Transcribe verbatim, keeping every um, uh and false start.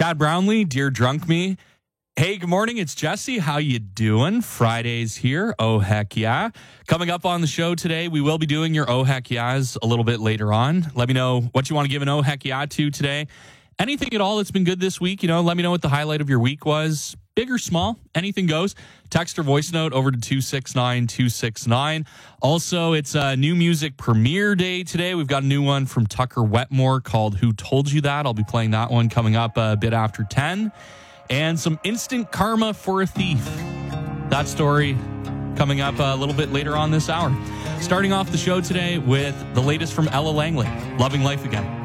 Chad Brownlee, Dear Drunk Me. Hey, good morning. It's Jesse. How you doing? Friday's here. Oh, heck yeah. Coming up on the show today, we will be doing your Oh, heck yeahs a little bit later on. Let me know what you want to give an Oh, heck yeah to today. Anything at all that's been good this week, you know, let me know what the highlight of your week was. Big or small, anything goes. Text or voice note over to two six nine two six nine. Also, it's a new music premiere day today. We've got a new one from Tucker Wetmore called Who Told You That? I'll be playing that one coming up a bit after ten. And some instant karma for a thief. That story coming up a little bit later on this hour. Starting off the show today with the latest from Ella Langley, Loving Life Again.